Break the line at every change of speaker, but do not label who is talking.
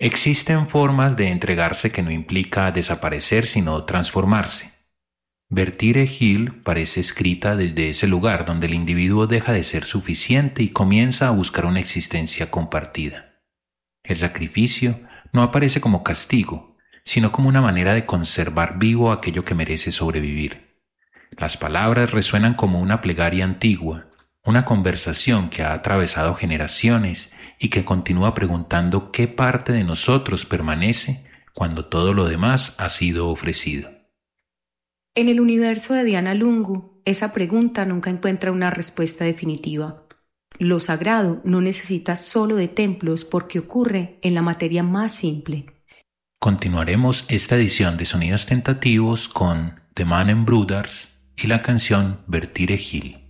Existen formas de entregarse que no implica desaparecer sino transformarse. Vertire Hill parece escrita desde ese lugar donde el individuo deja de ser suficiente y comienza a buscar una existencia compartida. El sacrificio no aparece como castigo, sino como una manera de conservar vivo aquello que merece sobrevivir. Las palabras resuenan como una plegaria antigua, una conversación que ha atravesado generaciones y que continúa preguntando qué parte de nosotros permanece cuando todo lo demás ha sido ofrecido.
En el universo de Diana Lungu, esa pregunta nunca encuentra una respuesta definitiva. Lo sagrado no necesita solo de templos porque ocurre en la materia más simple.
Continuaremos esta edición de Sonidos Tentativos con The Mannen Brothers y la canción Vertire Hill.